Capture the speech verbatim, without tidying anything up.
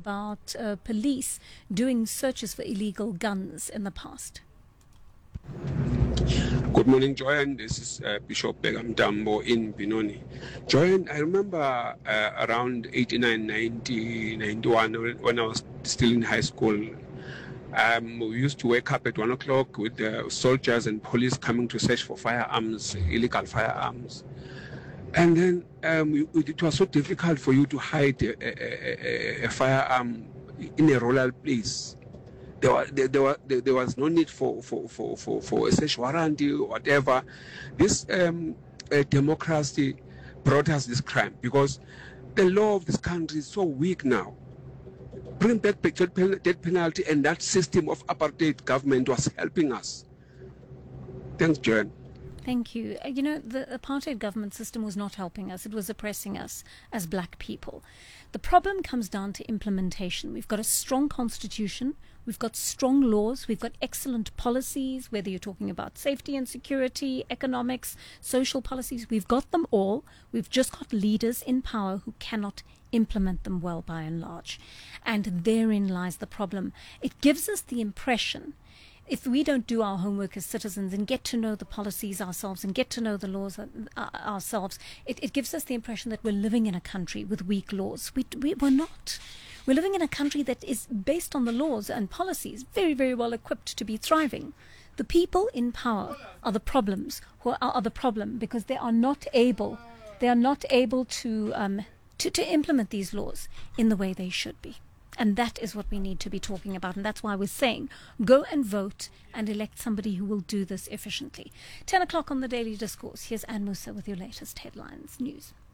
about uh, police doing searches for illegal guns in the past? Good morning, Joanne. This is uh, Bishop Begum Dambo in Benoni. Joanne, I remember uh, around eighty-nine, ninety, ninety-one, when I was still in high school, um, we used to wake up at one o'clock with the soldiers and police coming to search for firearms, illegal firearms. And then um, it was so difficult for you to hide a, a, a, a firearm in a rural place. There, were, there, there, were, there, there was no need for, for, for, for, for a search warrant or whatever. This um, uh, democracy brought us this crime because the law of this country is so weak now. Bring back death penalty, and that system of apartheid government was helping us. Thanks, Joanne. Thank you. Uh, You know, the apartheid government system was not helping us. It was oppressing us as black people. The problem comes down to implementation. We've got a strong constitution. We've got strong laws. We've got excellent policies, whether you're talking about safety and security, economics, social policies. We've got them all. We've just got leaders in power who cannot implement them well by and large. And therein lies the problem. It gives us the impression, if we don't do our homework as citizens and get to know the policies ourselves and get to know the laws uh, ourselves, it, it gives us the impression that we're living in a country with weak laws. We, we, we're not. We're living in a country that is based on the laws and policies, very, very well equipped to be thriving. The people in power are the problems, who are, are the problem because they are not able, they are not able to, um, to, to implement these laws in the way they should be. And that is what we need to be talking about. And that's why we're saying, go and vote and elect somebody who will do this efficiently. ten o'clock on the Daily Discourse. Here's Anne Musa with your latest headlines news.